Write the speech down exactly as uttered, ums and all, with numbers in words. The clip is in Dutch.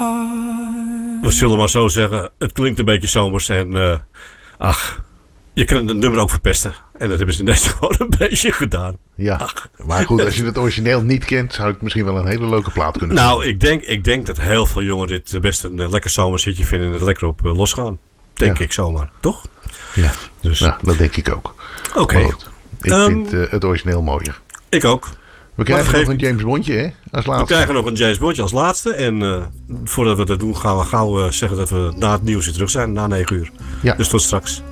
We zullen maar zo zeggen, het klinkt een beetje zomers en uh, ach, je kunt het nummer ook verpesten. En dat hebben ze net gewoon een beetje gedaan. Ja, ach. Maar goed, als je het origineel niet kent, zou het misschien wel een hele leuke plaat kunnen zijn. Nou, ik denk, ik denk dat heel veel jongeren dit best een uh, lekker zomershitje vinden en het lekker op uh, losgaan. Denk ja. ik zomaar, toch? Ja, dus. Nou, dat denk ik ook. Oké. Okay. Ik um, vind uh, het origineel mooier. Ik ook. We krijgen nog een James Bondje, hè? Als laatste. We krijgen nog een James Bondje als laatste. En uh, voordat we dat doen, gaan we gauw uh, zeggen dat we na het nieuws weer terug zijn. Na negen uur. Ja. Dus tot straks.